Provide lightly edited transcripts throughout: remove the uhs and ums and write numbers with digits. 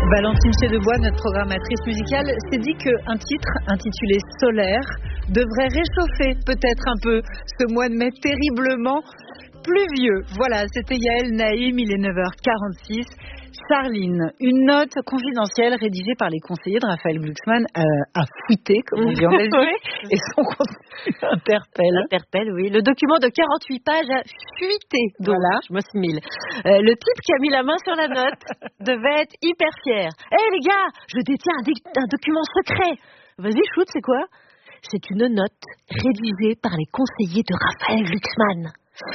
Valentine Chedebois, notre programmatrice musicale, s'est dit qu'un titre intitulé Solaire devrait réchauffer peut-être un peu ce mois de mai terriblement pluvieux. Voilà, c'était Yael Naïm, il est 9h46. Sarline, une note confidentielle rédigée par les conseillers de Raphaël Glucksmann a fuité, comme on dit en Belgique, et son contenu interpelle. Oui. Le document de 48 pages a fuité. Donc, voilà. Je m'assimile. Le type qui a mis la main sur la note devait être hyper fier. Hé les gars, je détiens un document secret. Vas-y, shoot, c'est quoi? C'est une note rédigée par les conseillers de Raphaël Glucksmann.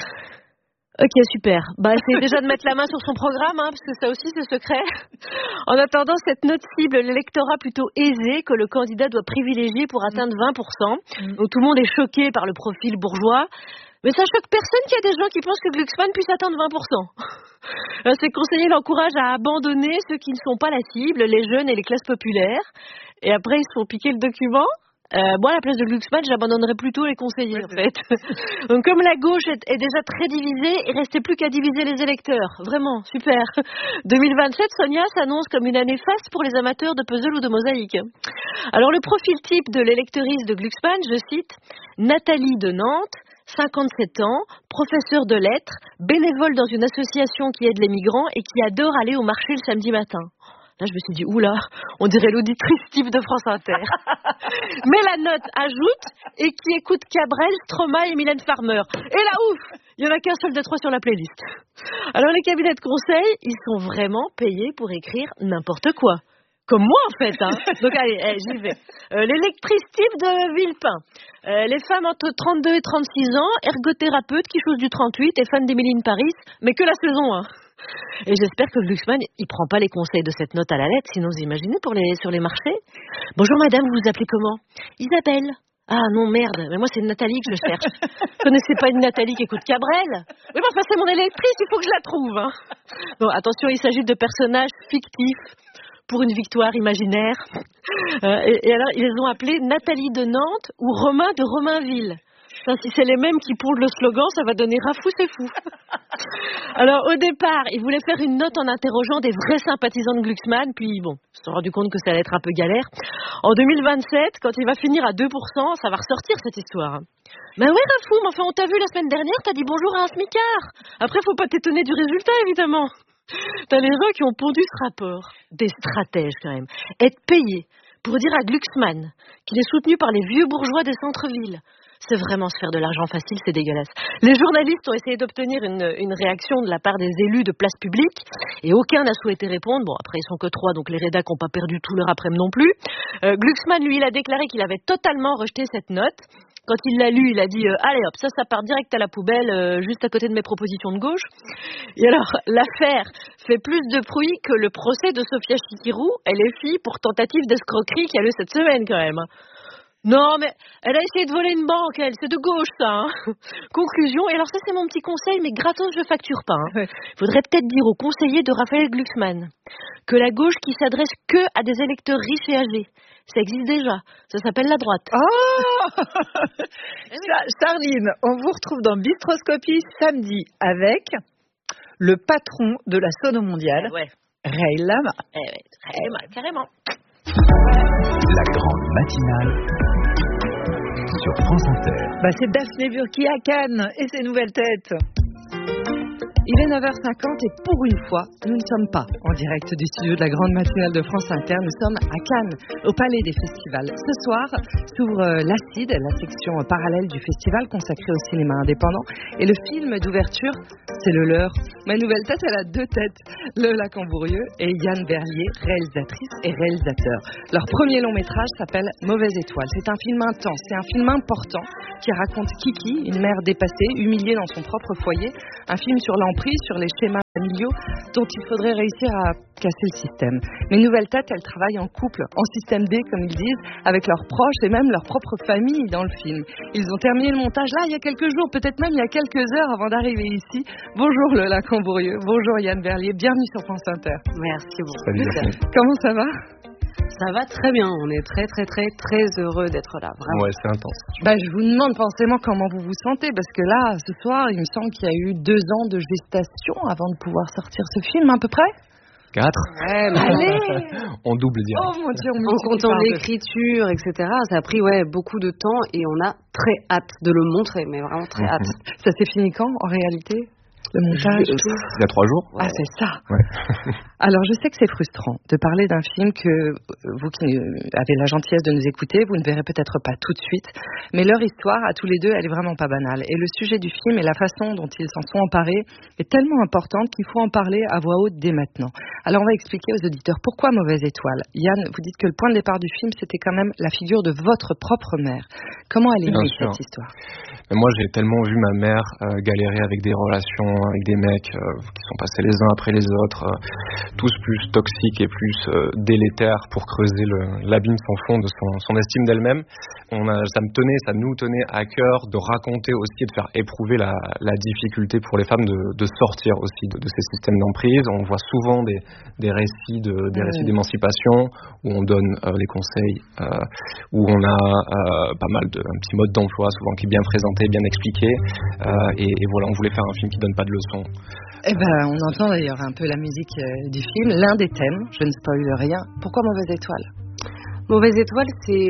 Ok, super. Essayez déjà de mettre la main sur son programme, parce que ça aussi c'est secret. En attendant, cette note cible l'électorat plutôt aisé que le candidat doit privilégier pour atteindre 20%. Donc tout le monde est choqué par le profil bourgeois. Mais ça choque personne qu'il y a des gens qui pensent que Glucksmann puisse atteindre 20%. Ces conseillers l'encouragent à abandonner ceux qui ne sont pas la cible, les jeunes et les classes populaires. Et après, ils se font piquer le document. Moi, à la place de Glucksmann, j'abandonnerais plutôt les conseillers, en fait. Donc, comme la gauche est déjà très divisée, il restait plus qu'à diviser les électeurs. Vraiment, super. 2027, Sonia s'annonce comme une année faste pour les amateurs de puzzle ou de mosaïque. Alors, le profil type de l'électeuriste de Glucksmann, je cite, Nathalie de Nantes, 57 ans, professeure de lettres, bénévole dans une association qui aide les migrants et qui adore aller au marché le samedi matin. Là, je me suis dit, oula, on dirait l'auditrice type de France Inter. Mais la note ajoute, et qui écoute Cabrel, Stromae et Mylène Farmer. Et là, ouf, il n'y en a qu'un seul de trois sur la playlist. Alors, les cabinets de conseil, ils sont vraiment payés pour écrire n'importe quoi. Comme moi, en fait. Donc, allez, j'y vais. L'électrice type de Villepin. Les femmes entre 32 et 36 ans, ergothérapeutes qui chose du 38 et fans d'Emily in Paris, mais que la saison 1. Et j'espère que Glucksmann, il prend pas les conseils de cette note à la lettre, sinon vous imaginez sur les marchés. Bonjour madame, vous vous appelez comment? Isabelle. Ah non, merde, mais moi c'est une Nathalie que je cherche. Vous connaissez pas une Nathalie qui écoute Cabrel? Oui, mais enfin c'est mon électrice, il faut que je la trouve. Non, attention, il s'agit de personnages fictifs pour une victoire imaginaire. Et alors, ils les ont appelés Nathalie de Nantes ou Romain de Romainville. Enfin, si c'est les mêmes qui pondent le slogan, ça va donner Rafou, c'est fou. Alors, au départ, ils voulaient faire une note en interrogeant des vrais sympathisants de Glucksmann, puis bon, ils se sont rendus compte que ça allait être un peu galère. En 2027, quand il va finir à 2%, ça va ressortir cette histoire. Ben ouais, Rafou, mais enfin, on t'a vu la semaine dernière, t'as dit bonjour à un smicard. Après, faut pas t'étonner du résultat, évidemment. T'as les gens qui ont pondu ce rapport, des stratèges quand même, être payés pour dire à Glucksmann qu'il est soutenu par les vieux bourgeois des centres-villes. C'est vraiment se faire de l'argent facile, c'est dégueulasse. Les journalistes ont essayé d'obtenir une réaction de la part des élus de place publique et aucun n'a souhaité répondre. Bon, après, ils sont que 3, donc les rédacs n'ont pas perdu tout leur après-midi non plus. Glucksmann, lui, il a déclaré qu'il avait totalement rejeté cette note. Quand il l'a lu, il a dit allez hop, ça part direct à la poubelle, juste à côté de mes propositions de gauche. Et alors, l'affaire fait plus de bruit que le procès de Sophia Chikirou, LFI, pour tentative d'escroquerie qu'il y a eu cette semaine quand même. Non, mais elle a essayé de voler une banque, elle, c'est de gauche, ça. Conclusion, et alors ça c'est mon petit conseil, mais gratos je facture pas. Faudrait peut-être dire aux conseillers de Raphaël Glucksmann que la gauche qui s'adresse que à des électeurs riches et âgés, ça existe déjà, ça s'appelle la droite. Oh Charline, on vous retrouve dans Bistroscopie samedi avec le patron de la Sono mondiale, Ray Lama. Ray Lama, carrément. La grande matinale sur France Inter. C'est Daphné Burki à Cannes et ses nouvelles têtes. Il est 9h50 et pour une fois, nous ne sommes pas en direct du studio de la grande matinale de France Inter. Nous sommes à Cannes, au Palais des Festivals. Ce soir s'ouvre l'Acide, la section parallèle du festival consacrée au cinéma indépendant. Et le film d'ouverture, c'est le leur. Ma nouvelle tête, elle a 2 têtes. Lola Cambourieux et Yann Verlier, réalisatrice et réalisateur. Leur premier long métrage s'appelle Mauvaise étoile. C'est un film intense, c'est un film important qui raconte Kiki, une mère dépassée, humiliée dans son propre foyer. Un film sur l'emprise, sur les schémas familiaux dont il faudrait réussir à casser le système. Mes nouvelles têtes, elles travaillent en couple, en système D comme ils disent, avec leurs proches et même leur propre famille dans le film. Ils ont terminé le montage là il y a quelques jours, peut-être même il y a quelques heures avant d'arriver ici. Bonjour Lola Cambourieux, bonjour Yann Verlier, bienvenue sur France Inter. Merci beaucoup. Salut. Comment ça va? Ça va très bien, on est très très très très heureux d'être là, vraiment. Ouais, c'est intense. Je vous demande forcément comment vous vous sentez, parce que là, ce soir, il me semble qu'il y a eu 2 ans de gestation avant de pouvoir sortir ce film, à peu près. 4. Ouais, mais allez. On double direct. Oh mon Dieu, En comptant l'écriture, etc. Ça a pris beaucoup de temps et on a très hâte de le montrer, mais vraiment très hâte. Ça s'est fini quand en réalité? Le montage, tout. Il y a 3 jours. Ah, c'est ça. Ouais. Alors, je sais que c'est frustrant de parler d'un film que vous qui avez la gentillesse de nous écouter, vous ne verrez peut-être pas tout de suite, mais leur histoire, à tous les deux, elle est vraiment pas banale. Et le sujet du film et la façon dont ils s'en sont emparés est tellement importante qu'il faut en parler à voix haute dès maintenant. Alors, on va expliquer aux auditeurs pourquoi Mauvaise Étoile. Yann, vous dites que le point de départ du film, c'était quand même la figure de votre propre mère. Comment elle est née, cette histoire? Moi, j'ai tellement vu ma mère galérer avec des relations, avec des mecs qui sont passés les uns après les autres, tous plus toxiques et plus délétères pour creuser l'abîme sans fond de son estime d'elle-même. Ça nous tenait à cœur de raconter aussi et de faire éprouver la difficulté pour les femmes de sortir aussi de ces systèmes d'emprise. On voit souvent des récits d'émancipation où on donne les conseils, où on a pas mal un petit mode d'emploi souvent qui est bien présenté, bien expliqué, et voilà, on voulait faire un film qui donne pas de leçons. Eh ben, on entend d'ailleurs un peu la musique du film, l'un des thèmes, je ne spoil rien. Pourquoi Mauvaise Étoile? Mauvaise Étoile, c'est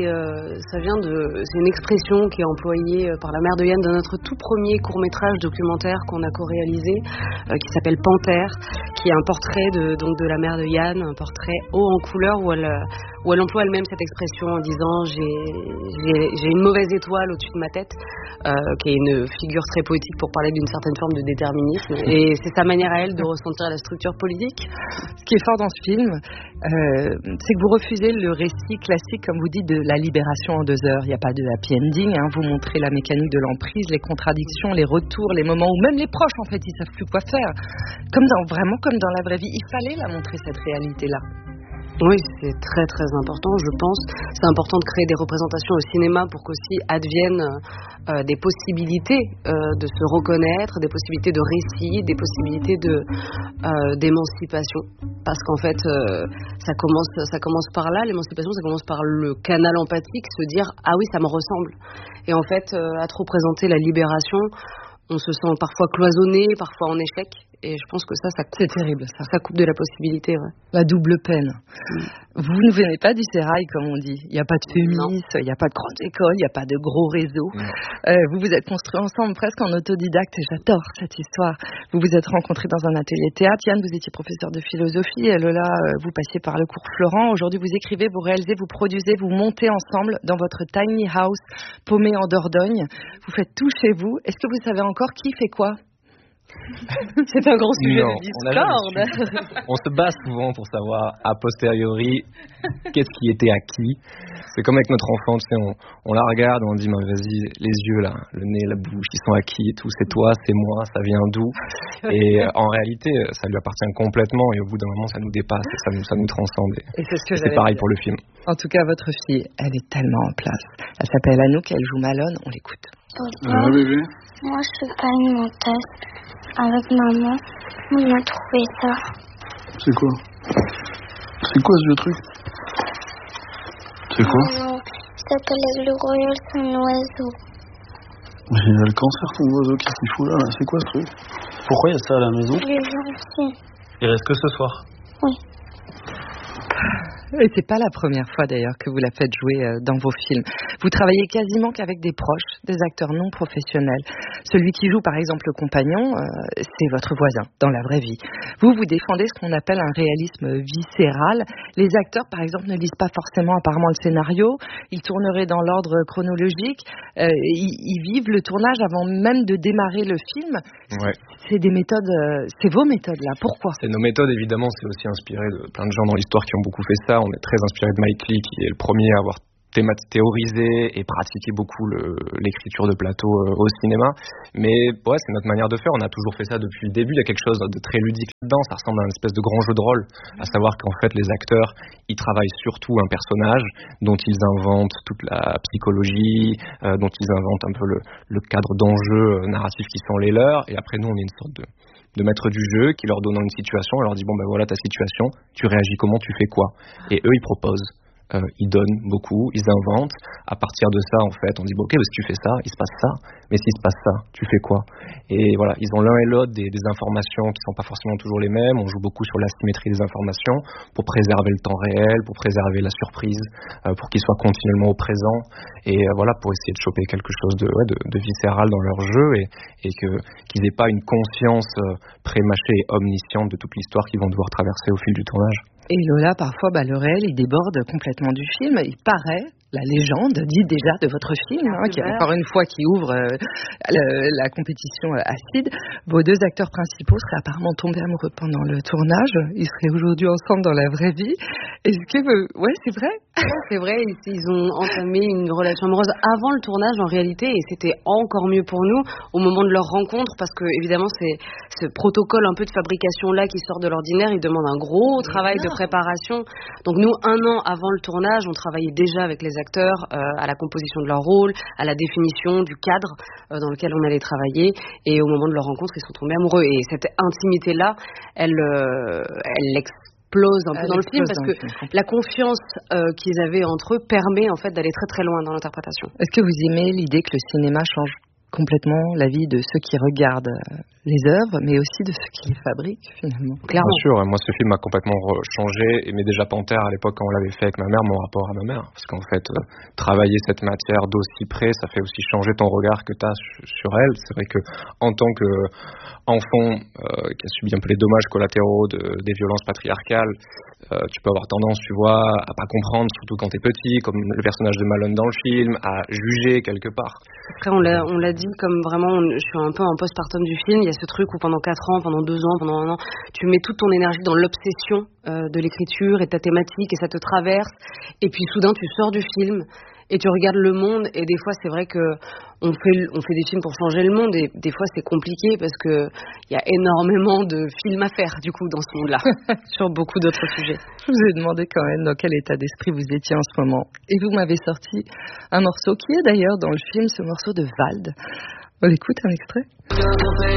une expression qui est employée par la mère de Yann dans notre tout premier court-métrage documentaire qu'on a co-réalisé, qui s'appelle Panthère, qui est un portrait de la mère de Yann, un portrait haut en couleur où elle emploie elle-même cette expression en disant j'ai une mauvaise étoile au-dessus de ma tête, qui est une figure très poétique pour parler d'une certaine forme de déterminisme, et c'est sa manière à elle de ressentir la structure politique. Ce qui est fort dans ce film, c'est que vous refusez le récit classique, comme vous dites, de la libération en 2 heures. Il n'y a pas de happy ending, vous montrez la mécanique de l'emprise, les contradictions, les retours, les moments où même les proches, en fait, ils savent plus quoi faire. Vraiment comme dans la vraie vie. Il fallait la montrer, cette réalité-là. Oui, c'est très très important, je pense. C'est important de créer des représentations au cinéma pour qu'aussi adviennent des possibilités de se reconnaître, des possibilités de récit, des possibilités d'émancipation. Parce qu'en fait, ça commence par là, l'émancipation, ça commence par le canal empathique, se dire « Ah oui, ça me ressemble ». Et en fait, à trop représenter la libération, on se sent parfois cloisonné, parfois en échec. Et je pense que ça coupe. C'est terrible, ça. Ça coupe de la possibilité, ouais. La double peine. Vous ne venez pas du sérail, comme on dit. Il n'y a pas de féminisme, il n'y a pas de grandes écoles, il n'y a pas de gros réseaux. Vous vous êtes construits ensemble presque en autodidacte, et j'adore cette histoire. Vous vous êtes rencontrés dans un atelier théâtre. Yann, vous étiez professeur de philosophie. Et Lola, vous passiez par le cours Florent. Aujourd'hui, vous écrivez, vous réalisez, vous produisez, vous montez ensemble dans votre tiny house paumé en Dordogne. Vous faites tout chez vous. Est-ce que vous savez encore qui fait quoi? C'est un gros sujet de discorde. On se bat souvent pour savoir a posteriori qu'est-ce qui était à qui. C'est comme avec notre enfant, tu sais, on la regarde, on dit vas-y, les yeux là, le nez, la bouche, ils sont à qui et tout, c'est toi, c'est moi, ça vient d'où? Et en réalité, ça lui appartient complètement et au bout d'un moment, ça nous dépasse, et ça nous transcende. Et c'est pareil pour le film. En tout cas, votre fille, elle est tellement en place. Elle s'appelle Anouk, elle joue Malone, on l'écoute. Bébé. Moi, je suis pas alimentaire. Avec maman, on a trouvé ça. C'est quoi? C'est quoi ce truc? C'est quoi? Non, ça s'appelle le Royal, c'est un oiseau. Mais il a le cancer, ton oiseau, qu'est-ce qu'il fout là? C'est quoi ce truc? Pourquoi il y a ça à la maison? Les gentils. Il reste que ce soir? Oui. Et c'est pas la première fois d'ailleurs que vous la faites jouer dans vos films. Vous travaillez quasiment qu'avec des proches, des acteurs non professionnels. Celui qui joue par exemple le compagnon, c'est votre voisin dans la vraie vie. Vous défendez ce qu'on appelle un réalisme viscéral. Les acteurs par exemple ne lisent pas forcément apparemment le scénario, ils tourneraient dans l'ordre chronologique, ils vivent le tournage avant même de démarrer le film. Ouais. C'est des méthodes, c'est vos méthodes là, pourquoi? C'est nos méthodes évidemment, c'est aussi inspiré de plein de gens dans l'histoire qui ont beaucoup fait ça. On est très inspiré de Mike Leigh qui est le premier à avoir théorisé et pratiqué beaucoup l'écriture de plateau au cinéma. Mais ouais, c'est notre manière de faire. On a toujours fait ça depuis le début. Il y a quelque chose de très ludique là-dedans. Ça ressemble à une espèce de grand jeu de rôle, à savoir qu'en fait les acteurs, ils travaillent surtout un personnage dont ils inventent toute la psychologie, dont ils inventent un peu le cadre d'enjeux narratifs qui sont les leurs. Et après nous, on est une sorte de maître du jeu qui leur donne une situation et leur dit bon ben voilà ta situation, tu réagis comment, tu fais quoi, et eux ils proposent ils donnent beaucoup, ils inventent. À partir de ça, en fait, on dit ok, si tu fais ça, il se passe ça. Mais s'il se passe ça, tu fais quoi? Et voilà, ils ont l'un et l'autre des informations qui sont pas forcément toujours les mêmes. On joue beaucoup sur l'asymétrie des informations pour préserver le temps réel, pour préserver la surprise, pour qu'ils soient continuellement au présent. Et voilà, pour essayer de choper quelque chose de viscéral dans leur jeu et qu'ils n'aient pas une conscience prémâchée et omnisciente de toute l'histoire qu'ils vont devoir traverser au fil du tournage. Et Lola, parfois, le réel, il déborde complètement du film. Il paraît, la légende dit déjà de votre film, qui est encore une fois qui ouvre la compétition Acide. Vos deux acteurs principaux seraient apparemment tombés amoureux pendant le tournage. Ils seraient aujourd'hui ensemble dans la vraie vie. Est-ce que ouais, c'est vrai? C'est vrai, ils ont entamé une relation amoureuse avant le tournage en réalité, et c'était encore mieux pour nous au moment de leur rencontre, parce que évidemment c'est ce protocole un peu de fabrication là qui sort de l'ordinaire, il demande un gros travail de préparation. Donc nous, 1 an avant le tournage, on travaillait déjà avec les acteurs à la composition de leur rôle, à la définition du cadre dans lequel on allait travailler, et au moment de leur rencontre, ils sont tombés amoureux. Et cette intimité-là, elle explose un peu dans le film, parce que la confiance qu'ils avaient entre eux permet en fait d'aller très très loin dans l'interprétation. Est-ce que vous aimez l'idée que le cinéma change complètement la vie de ceux qui regardent les œuvres, mais aussi de ceux qui les fabriquent, finalement? Clairement. Bien sûr, moi ce film a complètement changé, mais déjà Panthère à l'époque, quand on l'avait fait avec ma mère, mon rapport à ma mère, parce qu'en fait, travailler cette matière d'aussi près, ça fait aussi changer ton regard que tu as sur elle. C'est vrai que en tant qu'enfant qui a subi un peu les dommages collatéraux des violences patriarcales, tu peux avoir tendance, tu vois, à pas comprendre, surtout quand t'es petit, comme le personnage de Malone dans le film, à juger quelque part. Après, on l'a dit, comme vraiment, je suis un peu en postpartum du film, il y a ce truc où pendant 4 ans, pendant 2 ans, pendant 1 an, tu mets toute ton énergie dans l'obsession de l'écriture et de ta thématique, et ça te traverse, et puis soudain tu sors du film, et tu regardes le monde, et des fois c'est vrai que on fait des films pour changer le monde, et des fois c'est compliqué parce que il y a énormément de films à faire du coup dans ce monde-là sur beaucoup d'autres sujets. Je vous ai demandé quand même dans quel état d'esprit vous étiez en ce moment, et vous m'avez sorti un morceau qui est d'ailleurs dans le film, ce morceau de Vald. On écoute un extrait.